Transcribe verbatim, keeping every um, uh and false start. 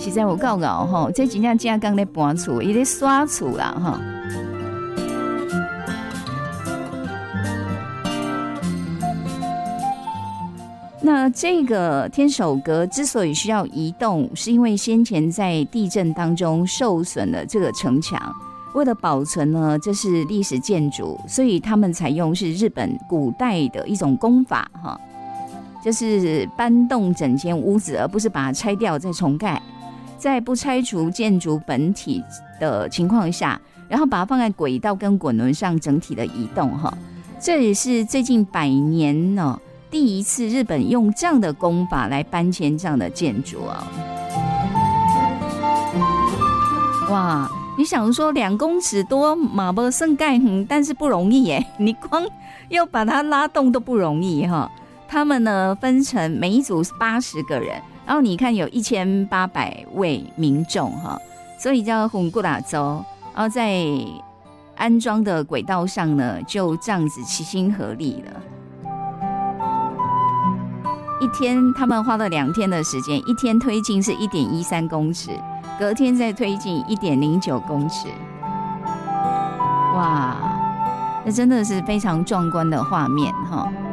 实在有够熬吼，这真正正刚在搬厝，伊在刷厝啦哈。那这个天守阁之所以需要移动，是因为先前在地震当中受损了这个城墙，为了保存呢，这是历史建筑，所以他们采用是日本古代的一种工法哈，就是搬动整间屋子，而不是把它拆掉再重盖，在不拆除建筑本体的情况下，然后把它放在轨道跟滚轮上整体的移动哈。这也是最近百年呢、哦。第一次日本用这样的工法来搬迁这样的建筑啊！哇，你想说两公尺多马不胜盖，嗯，但是不容易耶，你光要把它拉动都不容易哈。他们呢分成每一组八十个人，然后你看有一千八百位民众哈，所以叫混古拉州，然后在安装的轨道上呢，就这样子齐心合力了。一天他们花了两天的时间，一天推进是 一点一三公尺，隔天再推进 一点零九公尺。哇，那真的是非常壮观的画面哈。